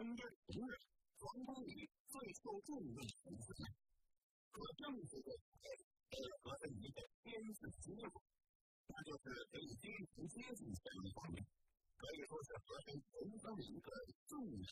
该承认，皇宫里最受重用的人物，可正是这配合的一个天子媳妇，那就是可以精神接近这一方面，可以说是和珅人生的一个重要